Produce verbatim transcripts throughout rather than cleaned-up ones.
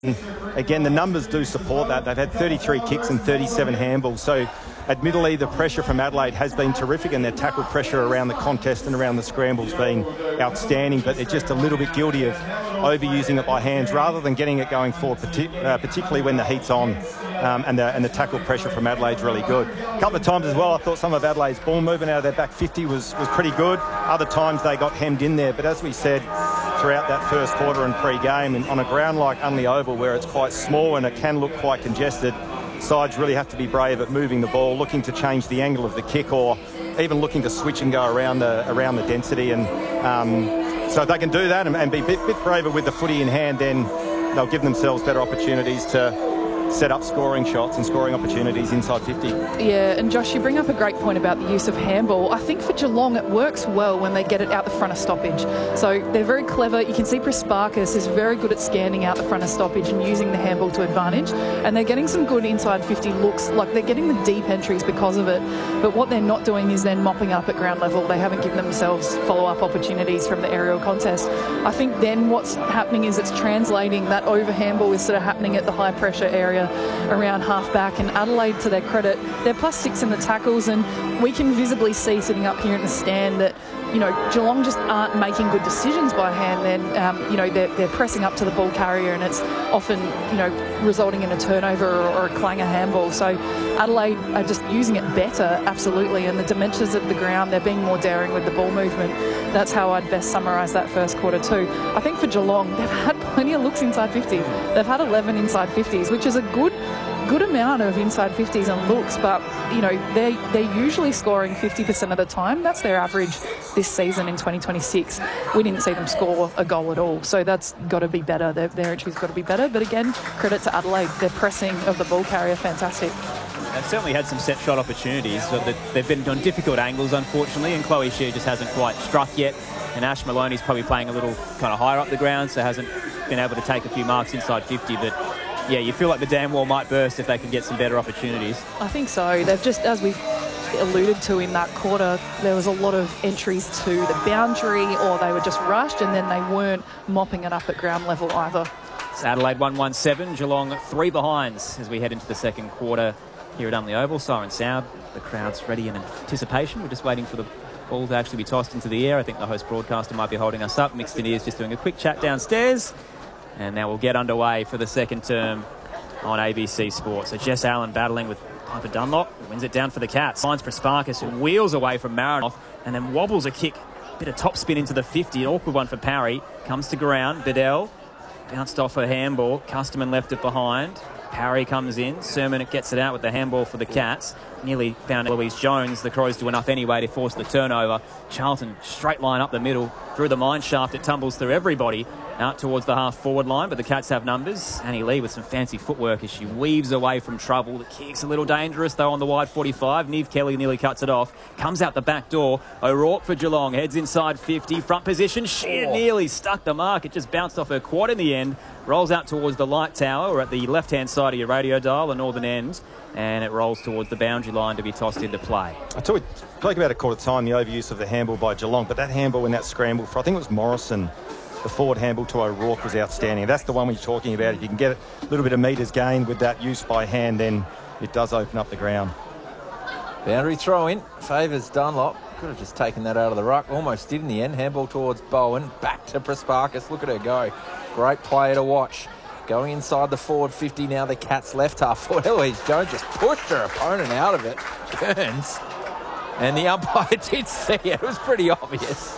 Again, the numbers do support that. They've had thirty-three kicks and thirty-seven handballs. So, admittedly, the pressure from Adelaide has been terrific, and their tackle pressure around the contest and around the scrambles been outstanding. But they're just a little bit guilty of overusing it by hands rather than getting it going forward, partic- uh, particularly when the heat's on, um, and, the, and the tackle pressure from Adelaide's really good. A couple of times as well, I thought some of Adelaide's ball movement out of their back fifty was, was pretty good. Other times they got hemmed in there. But as we said, throughout that first quarter and pre-game, and on a ground like Unley Oval where it's quite small and it can look quite congested, sides really have to be brave at moving the ball, looking to change the angle of the kick, or even looking to switch and go around the around the density. And um, so if they can do that and, and be a bit, bit braver with the footy in hand, then they'll give themselves better opportunities to set up scoring shots and scoring opportunities inside fifty. Yeah, and Josh, you bring up a great point about the use of handball. I think for Geelong it works well when they get it out the front of stoppage. So they're very clever. You can see Prasparkas is very good at scanning out the front of stoppage and using the handball to advantage. And they're getting some good inside fifty looks. Like, they're getting the deep entries because of it. But what they're not doing is then mopping up at ground level. They haven't given themselves follow-up opportunities from the aerial contest. I think then what's happening is it's translating. That over handball is sort of happening at the high pressure area around half-back, and Adelaide, to their credit, they're plus six in the tackles, and we can visibly see sitting up here in the stand that, you know, Geelong just aren't making good decisions by hand. Then, um, you know, they're, they're pressing up to the ball carrier, and it's often, you know, resulting in a turnover or, or a clanger handball. So Adelaide are just using it better, absolutely, and the dimensions of the ground, they're being more daring with the ball movement. That's how I'd best summarise that first quarter too. I think for Geelong, they've had plenty of looks inside fifty. They've had eleven inside fifties, which is a good good amount of inside fifties and looks, but, you know, they're, they're usually scoring fifty percent of the time. That's their average this season in twenty twenty-six. We didn't see them score a goal at all, so that's got to be better. Their, their entry's got to be better. But again, credit to Adelaide. Their pressing of the ball carrier, fantastic. They've certainly had some set shot opportunities, but they've been on difficult angles, unfortunately, and Chloe Scheer just hasn't quite struck yet. And Ash Maloney's probably playing a little kind of higher up the ground, so hasn't been able to take a few marks inside fifty. But yeah, you feel like the dam wall might burst if they can get some better opportunities. I think so. They've just, as we've alluded to in that quarter, there was a lot of entries to the boundary, or they were just rushed, and then they weren't mopping it up at ground level either. It's Adelaide one one seven, Geelong three behinds as we head into the second quarter here at Unley Oval. Siren sound, the crowd's ready in anticipation. We're just waiting for the ball to actually be tossed into the air. I think the host broadcaster might be holding us up. Mixed in ears just doing a quick chat downstairs. And now we'll get underway for the second term on A B C Sports. So Jess Allen battling with Piper Dunlop, wins it down for the Cats. Finds Prasparkas, who wheels away from Marinoff and then wobbles a kick. Bit of top spin into the fifty, an awkward one for Parry. Comes to ground, Bedell bounced off her handball. Custerman left it behind. Parry comes in. Sermon gets it out with the handball for the Cats. Nearly found Louise Jones. The Crows do enough anyway to force the turnover. Charlton straight line up the middle. Through the mine shaft, it tumbles through everybody out towards the half-forward line, but the Cats have numbers. Annie Lee with some fancy footwork as she weaves away from trouble. The kick's a little dangerous, though, on the wide forty-five. Neve Kelly nearly cuts it off. Comes out the back door. O'Rourke for Geelong. Heads inside fifty. Front position. She oh. nearly stuck the mark. It just bounced off her quad in the end. Rolls out towards the light tower, or at the left-hand side of your radio dial, the northern end, and it rolls towards the boundary line to be tossed into play. I talk, talk about a quarter time, the overuse of the handball by Geelong, but that handball in that scramble for, I think it was Morrison, the forward handball to O'Rourke was outstanding. That's the one we're talking about. If you can get a little bit of metres gained with that use by hand, then it does open up the ground. Boundary throw in, favours Dunlop. Could have just taken that out of the ruck. Almost did in the end. Handball towards Bowen. Back to Prasparkas. Look at her go. Great player to watch. Going inside the forward fifty now. The Cats left half forward. Eloise Jones just pushed her opponent out of it. Turns. And the umpire did see it. It was pretty obvious.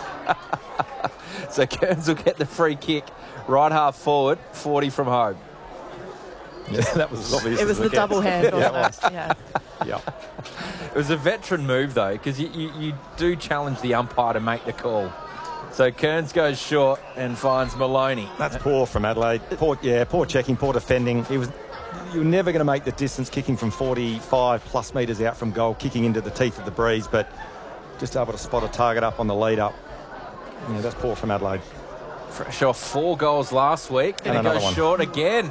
So Kearns will get the free kick. Right half forward. forty from home. Yeah, that was obvious. It was the double hand almost. Yeah. Yeah. It was a veteran move, though, because you, you, you do challenge the umpire to make the call. So Kearns goes short and finds Maloney. That's poor from Adelaide. Poor, yeah, poor checking, poor defending. He was, you were never going to make the distance kicking from forty-five plus metres out from goal, kicking into the teeth of the breeze, but just able to spot a target up on the lead up. Yeah, that's poor from Adelaide. Fresh off four goals last week, and, and it goes one. short again.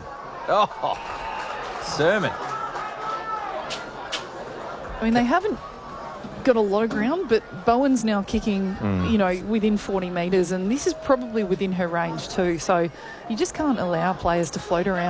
Oh, Sermon. I mean, they haven't got a lot of ground, but Bowen's now kicking, mm. you know, within forty metres, and this is probably within her range too. So you just can't allow players to float around.